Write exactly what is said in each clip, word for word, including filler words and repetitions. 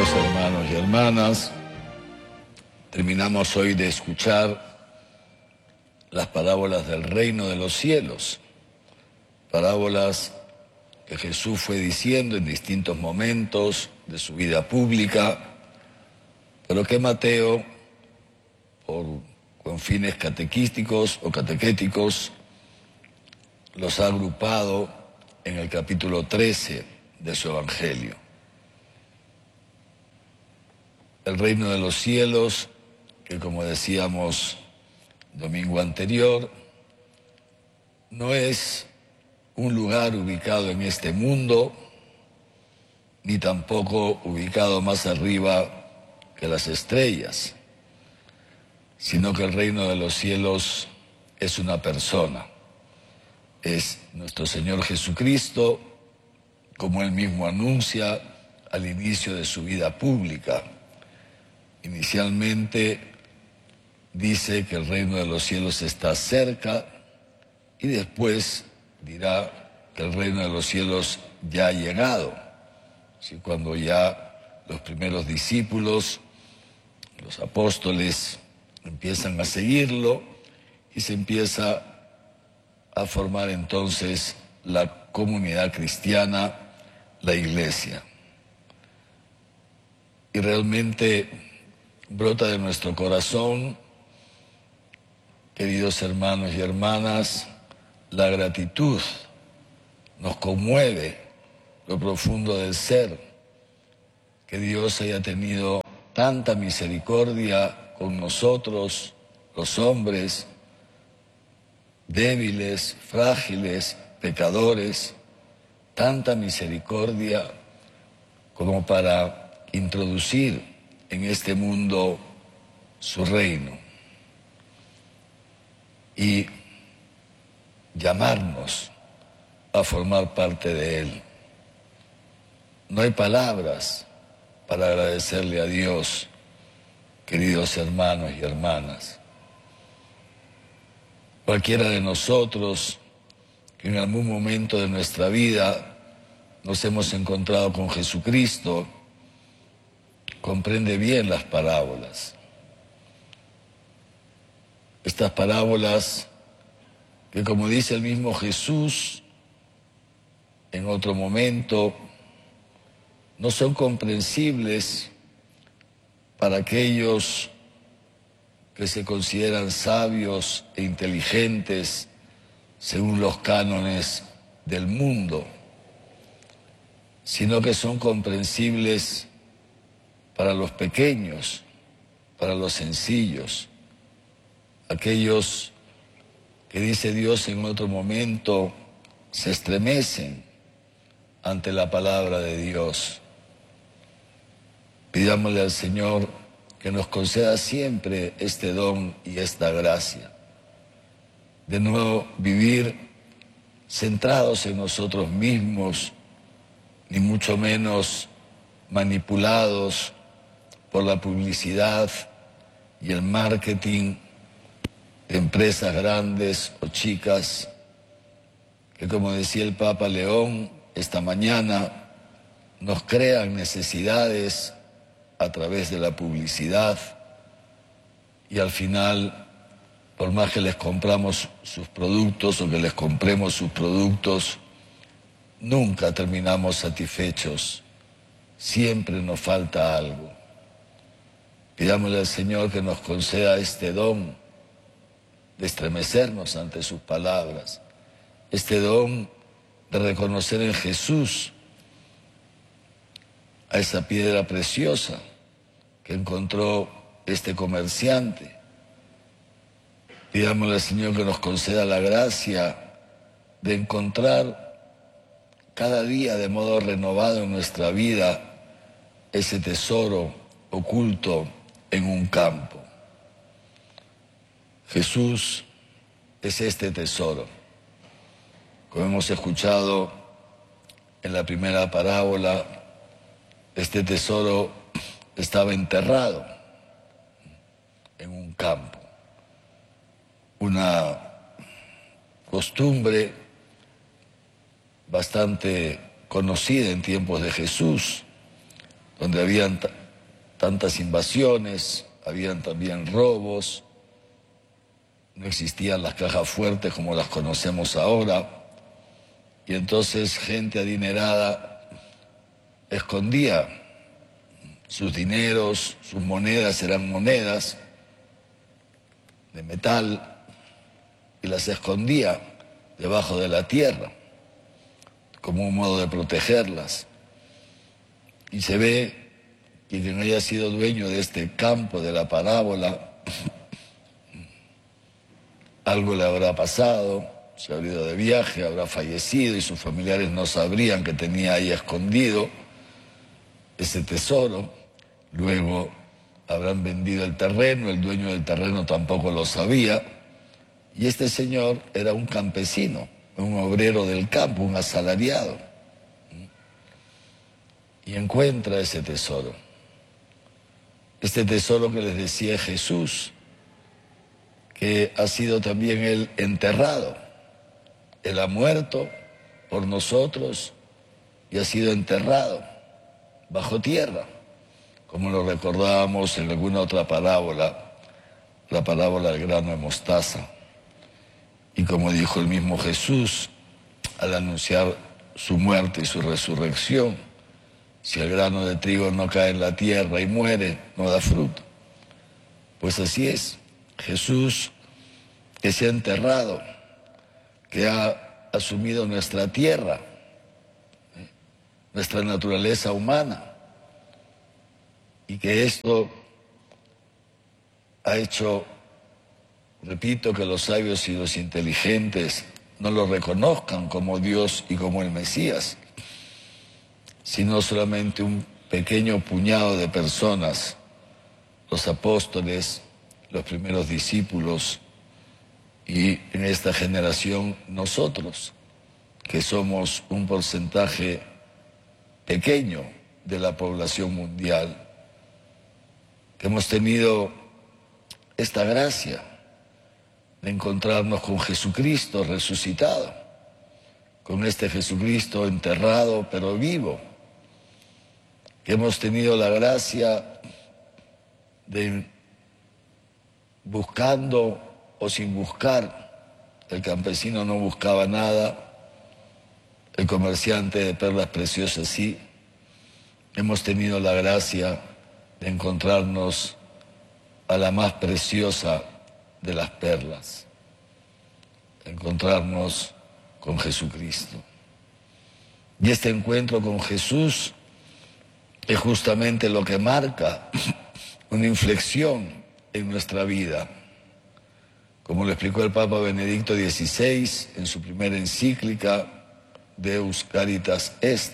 Queridos hermanos y hermanas, terminamos hoy de escuchar las parábolas del reino de los cielos, parábolas que Jesús fue diciendo en distintos momentos de su vida pública, pero que Mateo, por, con fines catequísticos o catequéticos, los ha agrupado en el capítulo trece de su Evangelio. El reino de los cielos, que como decíamos domingo anterior, no es un lugar ubicado en este mundo, ni tampoco ubicado más arriba que las estrellas, sino que el reino de los cielos es una persona, es nuestro Señor Jesucristo, como Él mismo anuncia al inicio de su vida pública. Inicialmente dice que el reino de los cielos está cerca y después dirá que el reino de los cielos ya ha llegado. Así, cuando ya los primeros discípulos, los apóstoles, empiezan a seguirlo y se empieza a formar entonces la comunidad cristiana, la iglesia. Y realmente brota de nuestro corazón, queridos hermanos y hermanas, la gratitud. Nos conmueve lo profundo del ser, que Dios haya tenido tanta misericordia con nosotros, los hombres, débiles, frágiles, pecadores, tanta misericordia como para introducir en este mundo su reino y llamarnos a formar parte de él. No hay palabras para agradecerle a Dios, queridos hermanos y hermanas. Cualquiera de nosotros que en algún momento de nuestra vida nos hemos encontrado con Jesucristo, comprende bien las parábolas. Estas parábolas que, como dice el mismo Jesús en otro momento, no son comprensibles para aquellos que se consideran sabios e inteligentes según los cánones del mundo, sino que son comprensibles para los pequeños, para los sencillos, aquellos que, dice Dios en otro momento, se estremecen ante la palabra de Dios. Pidámosle al Señor que nos conceda siempre este don y esta gracia, de no vivir centrados en nosotros mismos, ni mucho menos manipulados por la publicidad y el marketing de empresas grandes o chicas, que, como decía el Papa León esta mañana, nos crean necesidades a través de la publicidad y al final, por más que les compramos sus productos o que les compremos sus productos, nunca terminamos satisfechos, siempre nos falta algo. Pidámosle al Señor que nos conceda este don de estremecernos ante sus palabras, este don de reconocer en Jesús a esa piedra preciosa que encontró este comerciante. Pidámosle al Señor que nos conceda la gracia de encontrar cada día de modo renovado en nuestra vida ese tesoro oculto en un campo. Jesús es este tesoro. Como hemos escuchado en la primera parábola, este tesoro estaba enterrado en un campo. Una costumbre bastante conocida en tiempos de Jesús, donde habían t- tantas invasiones, habían también robos, no existían las cajas fuertes como las conocemos ahora, y entonces gente adinerada escondía sus dineros, sus monedas eran monedas de metal, y las escondía debajo de la tierra, como un modo de protegerlas. Y se ve que quien haya sido dueño de este campo, de la parábola, algo le habrá pasado, se habrá ido de viaje, habrá fallecido y sus familiares no sabrían que tenía ahí escondido ese tesoro. Luego habrán vendido el terreno, el dueño del terreno tampoco lo sabía. Y este señor era un campesino, un obrero del campo, un asalariado. Y encuentra ese tesoro. Este tesoro que les decía Jesús, que ha sido también él enterrado. Él ha muerto por nosotros y ha sido enterrado bajo tierra, como lo recordábamos en alguna otra parábola, la parábola del grano de mostaza. Y como dijo el mismo Jesús al anunciar su muerte y su resurrección, si el grano de trigo no cae en la tierra y muere, no da fruto. Pues así es, Jesús que se ha enterrado, que ha asumido nuestra tierra, nuestra naturaleza humana, y que esto ha hecho, repito, que los sabios y los inteligentes no lo reconozcan como Dios y como el Mesías, sino solamente un pequeño puñado de personas, los apóstoles, los primeros discípulos, y en esta generación nosotros, que somos un porcentaje pequeño de la población mundial, que hemos tenido esta gracia de encontrarnos con Jesucristo resucitado, con este Jesucristo enterrado pero vivo, que hemos tenido la gracia de, buscando o sin buscar, el campesino no buscaba nada, el comerciante de perlas preciosas sí, hemos tenido la gracia de encontrarnos a la más preciosa de las perlas, encontrarnos con Jesucristo. Y este encuentro con Jesús es justamente lo que marca una inflexión en nuestra vida. Como lo explicó el Papa Benedicto dieciséis en su primera encíclica, Deus Caritas Est,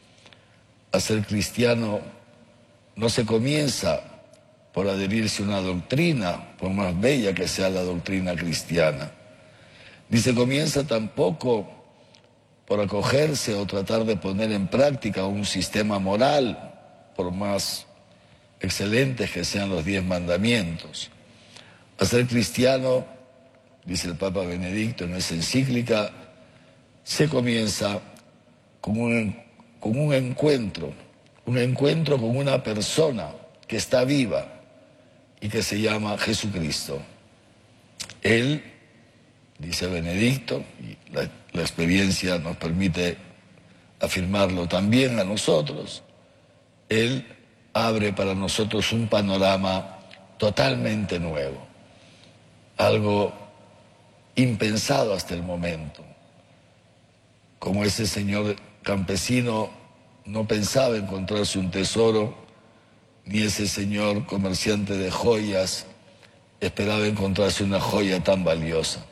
a ser cristiano no se comienza por adherirse a una doctrina, por más bella que sea la doctrina cristiana, ni se comienza tampoco por acogerse o tratar de poner en práctica un sistema moral, por más excelentes que sean los diez mandamientos. A ser cristiano, dice el Papa Benedicto en esa encíclica, se comienza con un, con un encuentro, un encuentro con una persona que está viva y que se llama Jesucristo. Él, dice Benedicto, y la, la experiencia nos permite afirmarlo también a nosotros, Él abre para nosotros un panorama totalmente nuevo, algo impensado hasta el momento. Como ese señor campesino no pensaba encontrarse un tesoro, ni ese señor comerciante de joyas esperaba encontrarse una joya tan valiosa.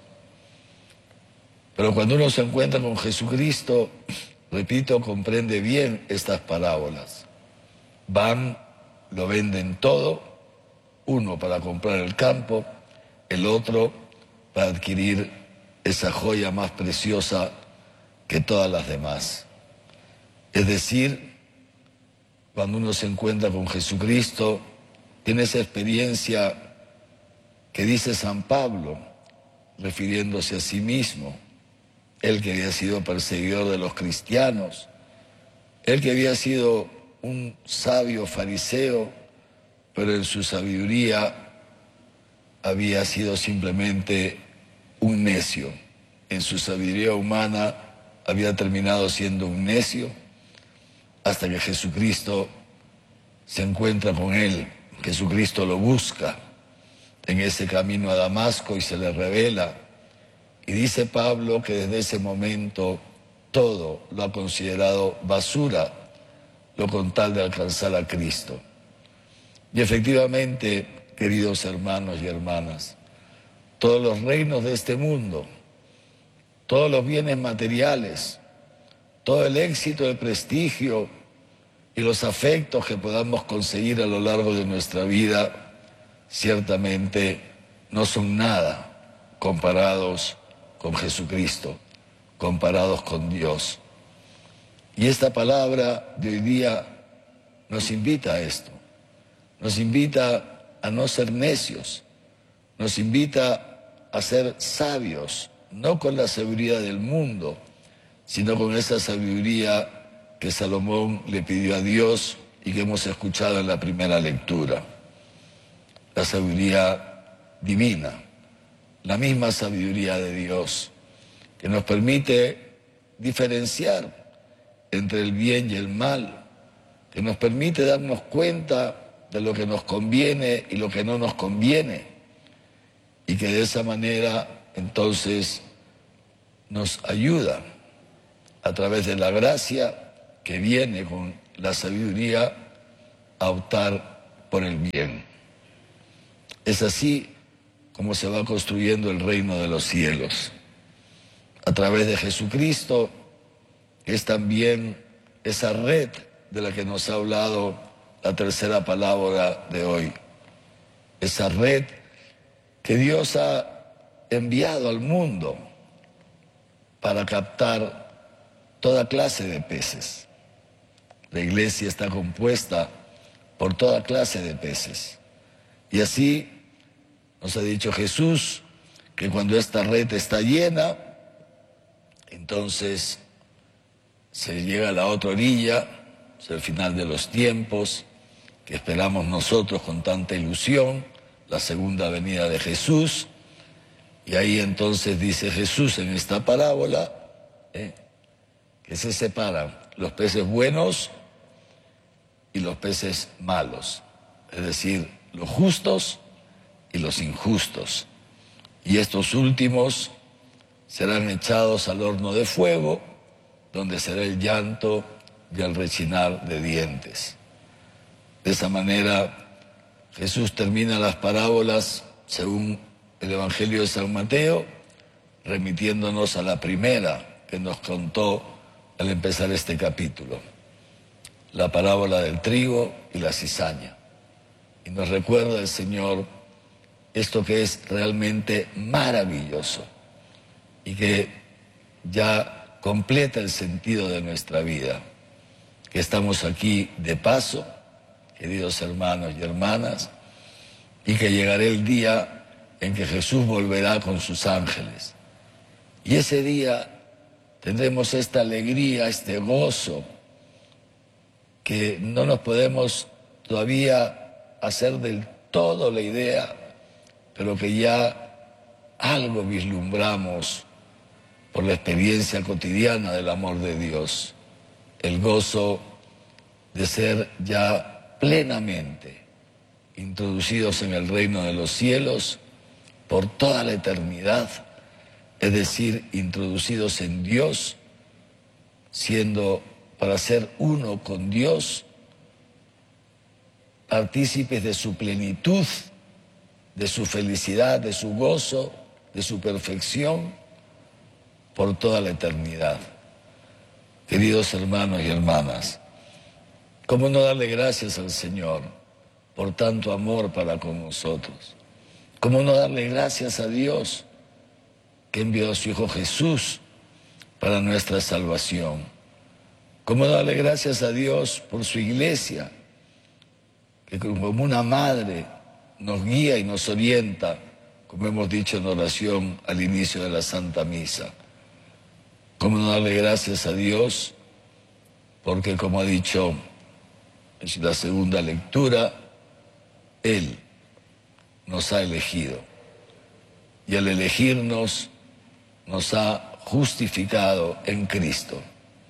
Pero cuando uno se encuentra con Jesucristo, repito, comprende bien estas parábolas. Van, lo venden todo, uno para comprar el campo, el otro para adquirir esa joya más preciosa que todas las demás. Es decir, cuando uno se encuentra con Jesucristo, tiene esa experiencia que dice San Pablo, refiriéndose a sí mismo, él que había sido perseguidor de los cristianos, él que había sido un sabio fariseo, pero en su sabiduría había sido simplemente un necio. En su sabiduría humana había terminado siendo un necio, hasta que Jesucristo se encuentra con él. Jesucristo lo busca en ese camino a Damasco y se le revela. Y dice Pablo que desde ese momento todo lo ha considerado basura, lo con tal de alcanzar a Cristo. Y efectivamente, queridos hermanos y hermanas, todos los reinos de este mundo, todos los bienes materiales, todo el éxito, el prestigio y los afectos que podamos conseguir a lo largo de nuestra vida, ciertamente no son nada comparados con Jesucristo, comparados con Dios. Y esta palabra de hoy día nos invita a esto, nos invita a no ser necios, nos invita a ser sabios, no con la sabiduría del mundo, sino con esa sabiduría que Salomón le pidió a Dios y que hemos escuchado en la primera lectura. La sabiduría divina, la misma sabiduría de Dios, que nos permite diferenciar entre el bien y el mal, que nos permite darnos cuenta de lo que nos conviene y lo que no nos conviene, y que de esa manera entonces nos ayuda a través de la gracia que viene con la sabiduría a optar por el bien. Es así como se va construyendo el reino de los cielos. A través de Jesucristo es también esa red de la que nos ha hablado la tercera palabra de hoy. Esa red que Dios ha enviado al mundo para captar toda clase de peces. La iglesia está compuesta por toda clase de peces. Y así nos ha dicho Jesús que cuando esta red está llena, entonces se llega a la otra orilla, es el final de los tiempos, que esperamos nosotros con tanta ilusión, la segunda venida de Jesús. Y ahí entonces dice Jesús en esta parábola, ¿eh? que se separan los peces buenos y los peces malos, es decir, los justos y los injustos. Y estos últimos serán echados al horno de fuego, donde será el llanto y el rechinar de dientes. De esa manera, Jesús termina las parábolas, según el Evangelio de San Mateo, remitiéndonos a la primera que nos contó al empezar este capítulo, la parábola del trigo y la cizaña. Y nos recuerda el Señor esto que es realmente maravilloso y que ya completa el sentido de nuestra vida, que estamos aquí de paso, queridos hermanos y hermanas, y que llegará el día en que Jesús volverá con sus ángeles. Y ese día tendremos esta alegría, este gozo, que no nos podemos todavía hacer del todo la idea, pero que ya algo vislumbramos por la experiencia cotidiana del amor de Dios, el gozo de ser ya plenamente introducidos en el reino de los cielos por toda la eternidad, es decir, introducidos en Dios, siendo para ser uno con Dios, partícipes de su plenitud, de su felicidad, de su gozo, de su perfección, por toda la eternidad. Queridos hermanos y hermanas, ¿cómo no darle gracias al Señor por tanto amor para con nosotros? ¿Cómo no darle gracias a Dios que envió a su Hijo Jesús para nuestra salvación? ¿Cómo no darle gracias a Dios por su iglesia, que como una madre nos guía y nos orienta, como hemos dicho en oración al inicio de la Santa Misa? ¿Cómo no darle gracias a Dios? Porque, como ha dicho es la segunda lectura, Él nos ha elegido. Y al elegirnos, nos ha justificado en Cristo.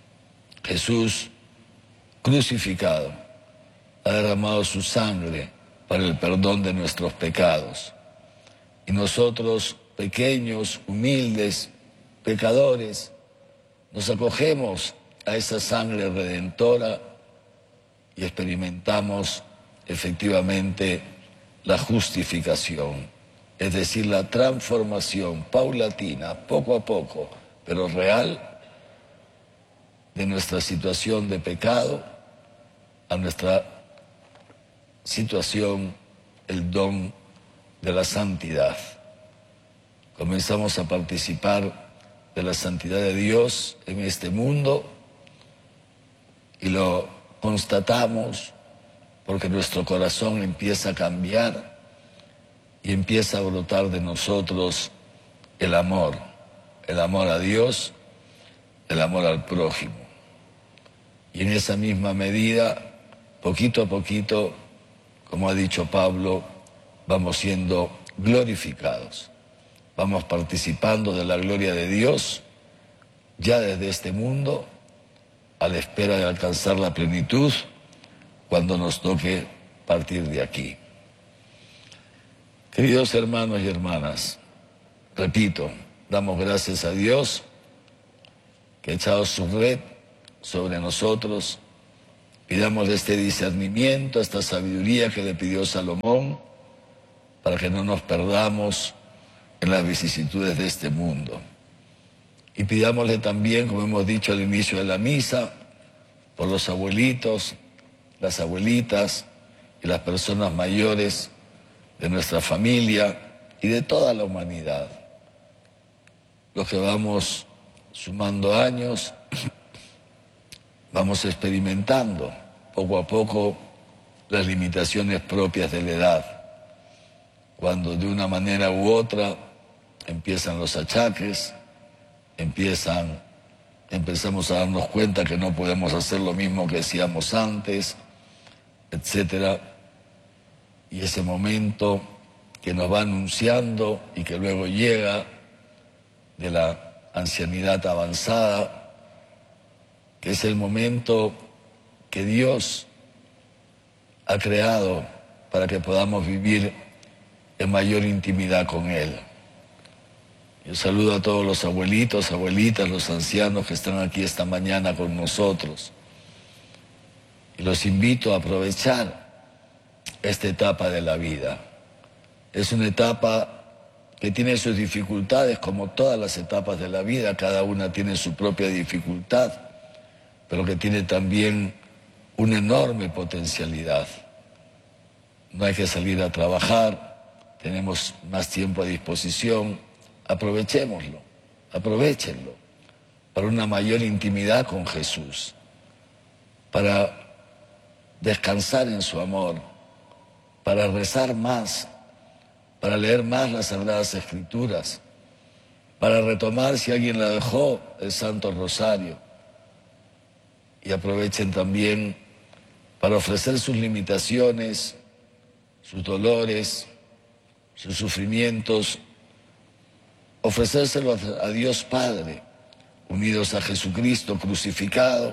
Jesús, crucificado, ha derramado su sangre para el perdón de nuestros pecados. Y nosotros, pequeños, humildes, pecadores, nos acogemos a esa sangre redentora y experimentamos efectivamente la justificación, es decir, la transformación paulatina, poco a poco, pero real, de nuestra situación de pecado a nuestra situación, el don de la santidad. Comenzamos a participar de la santidad de Dios en este mundo y lo constatamos porque nuestro corazón empieza a cambiar y empieza a brotar de nosotros el amor, el amor a Dios, el amor al prójimo. Y en esa misma medida, poquito a poquito, como ha dicho Pablo, vamos siendo glorificados. Vamos participando de la gloria de Dios ya desde este mundo, a la espera de alcanzar la plenitud cuando nos toque partir de aquí. Queridos hermanos y hermanas, repito, damos gracias a Dios que ha echado su red sobre nosotros. Pidamos este discernimiento, esta sabiduría que le pidió Salomón, para que no nos perdamos en las vicisitudes de este mundo. Y pidámosle también, como hemos dicho al inicio de la misa, por los abuelitos, las abuelitas y las personas mayores de nuestra familia y de toda la humanidad. Los que vamos sumando años, vamos experimentando poco a poco las limitaciones propias de la edad, cuando de una manera u otra empiezan los achaques, empiezan, empezamos a darnos cuenta que no podemos hacer lo mismo que hacíamos antes, etcétera. Y ese momento que nos va anunciando y que luego llega de la ancianidad avanzada, que es el momento que Dios ha creado para que podamos vivir en mayor intimidad con Él. Yo saludo a todos los abuelitos, abuelitas, los ancianos que están aquí esta mañana con nosotros. Y los invito a aprovechar esta etapa de la vida. Es una etapa que tiene sus dificultades, como todas las etapas de la vida, cada una tiene su propia dificultad, pero que tiene también una enorme potencialidad. No hay que salir a trabajar, tenemos más tiempo a disposición, aprovechémoslo, aprovechenlo, para una mayor intimidad con Jesús, para descansar en su amor, para rezar más, para leer más las Sagradas Escrituras, para retomar, si alguien la dejó, el Santo Rosario. Y aprovechen también para ofrecer sus limitaciones, sus dolores, sus sufrimientos, ofrecérselos a Dios Padre, unidos a Jesucristo crucificado,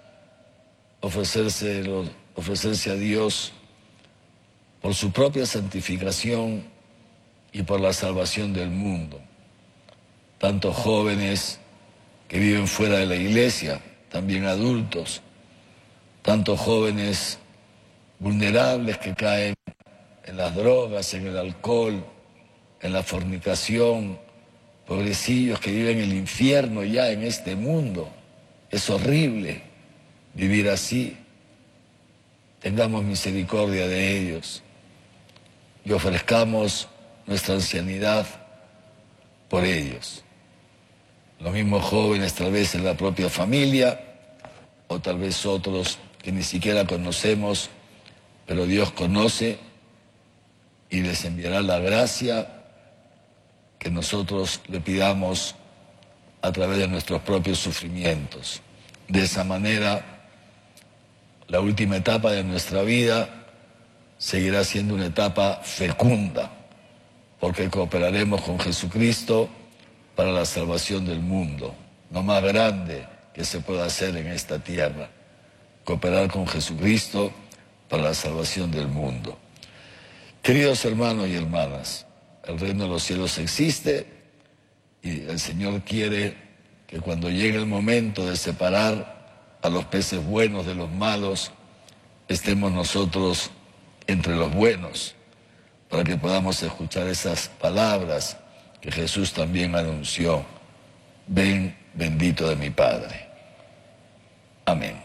ofrecérselo, ofrecerse a Dios por su propia santificación y por la salvación del mundo. Tantos jóvenes que viven fuera de la iglesia, también adultos, tantos jóvenes vulnerables que caen en las drogas, en el alcohol, en la fornicación, pobrecillos que viven el infierno ya en este mundo. Es horrible vivir así. Tengamos misericordia de ellos y ofrezcamos nuestra ancianidad por ellos. Los mismos jóvenes, tal vez en la propia familia, o tal vez otros que ni siquiera conocemos, pero Dios conoce y les enviará la gracia que nosotros le pidamos a través de nuestros propios sufrimientos. De esa manera la última etapa de nuestra vida seguirá siendo una etapa fecunda, porque cooperaremos con Jesucristo para la salvación del mundo, lo más grande que se pueda hacer en esta tierra, cooperar con Jesucristo para la salvación del mundo. Queridos hermanos y hermanas, el reino de los cielos existe y el Señor quiere que cuando llegue el momento de separar a los peces buenos de los malos, estemos nosotros entre los buenos, para que podamos escuchar esas palabras que Jesús también anunció: ven, bendito de mi Padre. Amén.